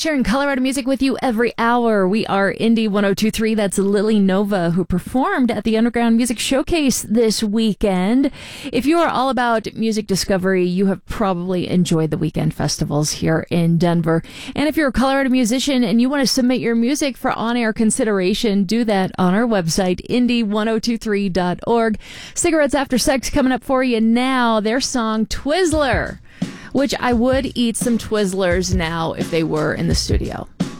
Sharing Colorado music with you every hour. We are Indie 102.3. That's Lily Nova, who performed at the Underground Music Showcase this weekend. If you are all about music discovery, you have probably enjoyed the weekend festivals here in Denver. And if you're a Colorado musician and you want to submit your music for on-air consideration, do that on our website, indie1023.org. Cigarettes After Sex coming up for you now. Their song, Twizzler, which I would eat some Twizzlers now if they were in the studio.